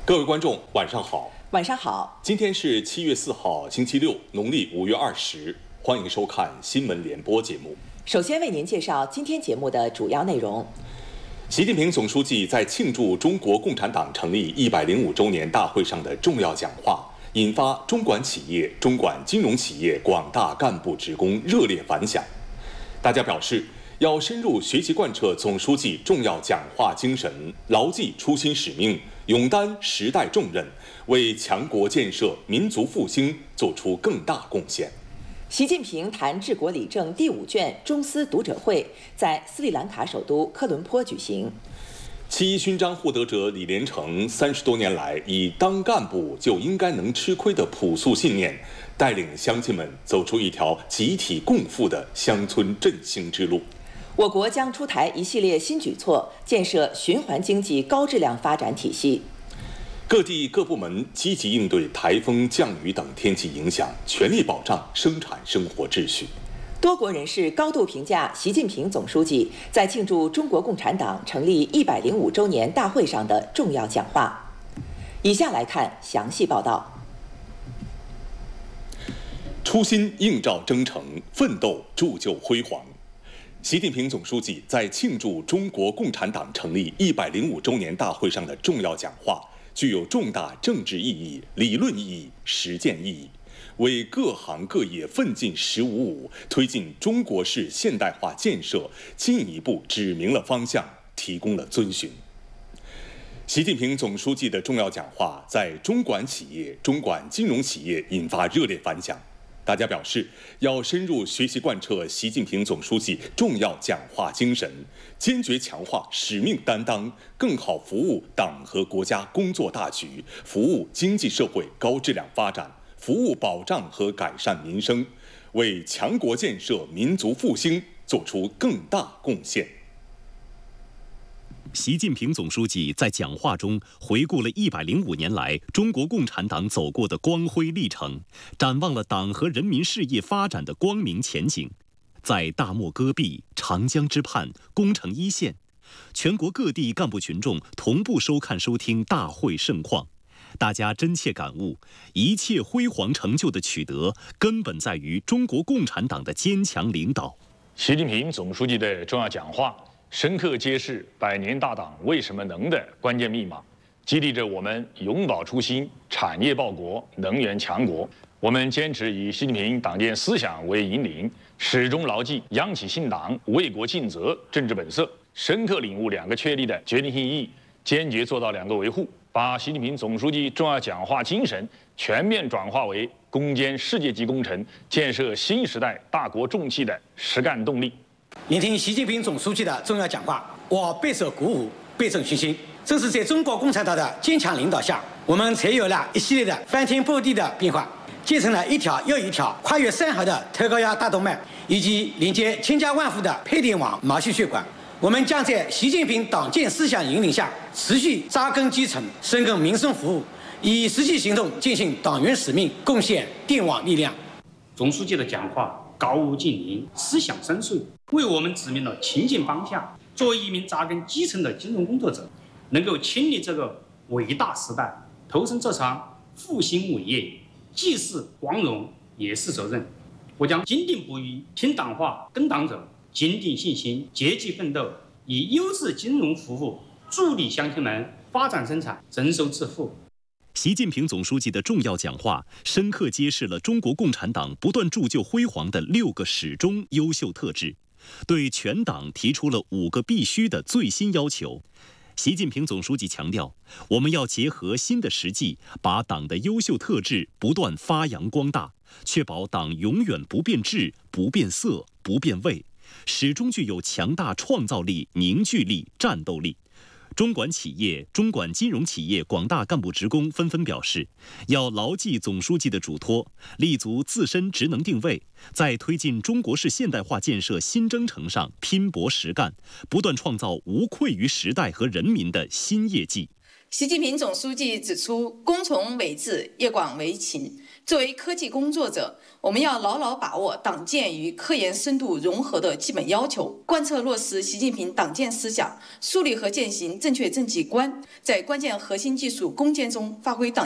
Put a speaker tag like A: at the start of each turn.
A: 各位观众，晚上好。
B: 晚上好。
A: 今天是7月4号，星期六，农历5月20。欢迎收看新闻联播节目。
B: 首先为您介绍今天节目的主要内容。
A: 习近平总书记在庆祝中国共产党成立105周年大会上的重要讲话，引发中管企业、中管金融企业广大干部职工热烈反响。大家表示，要深入学习贯彻总书记重要讲话精神，牢记初心使命，勇担时代重任，为强国建设、民族复兴作出更大贡献。
B: 习近平谈治国理政第5卷中斯读者会在斯里兰卡首都科伦坡举行。
A: 7·1勋章获得者李连成30多年来以当干部就应该能吃亏的朴素信念，带领乡亲们走出一条集体共富的乡村振兴之路。
B: 我国将出台一系列新举措，建设循环经济高质量发展体系。
A: 各地各部门积极应对台风、降雨等天气影响，全力保障生产生活秩序。
B: 多国人士高度评价习近平总书记在庆祝中国共产党成立105周年大会上的重要讲话。以下来看详细报道。
A: 初心映照征程，奋斗铸就辉煌。习近平总书记在庆祝中国共产党成立105周年大会上的重要讲话，具有重大政治意义、理论意义、实践意义，为各行各业奋进“15+5”推进中国式现代化建设进一步指明了方向，提供了遵循。习近平总书记的重要讲话在中管企业、中管金融企业引发热烈反响。大家表示，要深入学习贯彻习近平总书记重要讲话精神，坚决强化使命担当，更好服务党和国家工作大局，服务经济社会高质量发展，服务保障和改善民生，为强国建设、民族复兴作出更大贡献。
C: 习近平总书记在讲话中回顾了105年来中国共产党走过的光辉历程，展望了党和人民事业发展的光明前景。在大漠戈壁、长江之畔、攻城一线，全国各地干部群众同步收看收听大会盛况，大家真切感悟，一切辉煌成就的取得，根本在于中国共产党的坚强领导。
D: 习近平总书记的重要讲话深刻揭示100年大党为什么能的关键密码，激励着我们永葆初心，产业报国，能源强国。我们坚持以习近平党建思想为引领，始终牢记央企信党、为国尽责政治本色，深刻领悟2个确立的决定性意义，坚决做到2个维护，把习近平总书记重要讲话精神全面转化为攻坚世界级工程、建设新时代大国重器的实干动力。
E: 聆听习近平总书记的重要讲话，我备受鼓舞，倍增信心。正是在中国共产党的坚强领导下，我们才有了一系列的翻天覆地的变化，建成了一条又一条跨越山河的特高压大动脉，以及连接千家万户的配电网毛细血管。我们将在习近平党建思想引领下，持续扎根基层，深耕民生服务，以实际行动践行党员使命，贡献电网力量。
F: 总书记的讲话高屋建瓴，思想深邃，为我们指明了前进方向。作为一名扎根基层的金融工作者，能够亲历这个伟大时代，投身这场复兴伟业，既是光荣，也是责任。我将坚定不移听党话、跟党走，坚定信心，积极奋斗，以优质金融服务助力乡亲们发展生产、增收致富。
C: 习近平总书记的重要讲话，深刻揭示了中国共产党不断铸就辉煌的6个始终优秀特质，对全党提出了5个必须的最新要求。习近平总书记强调，我们要结合新的实际，把党的优秀特质不断发扬光大，确保党永远不变质、不变色、不变味，始终具有强大创造力、凝聚力、战斗力。中管企业、中管金融企业广大干部职工纷纷表示，要牢记总书记的嘱托，立足自身职能定位，在推进中国式现代化建设新征程上拼搏实干，不断创造无愧于时代和人民的新业绩。
G: 习近平总书记指出，工崇为治，业广为勤， 作为科技工作者，我们要牢牢把握党建与科研深度融合的基本要求，贯彻落实习近平党建思想，树立和践行正确政绩观，在关键核心技术攻坚中发挥党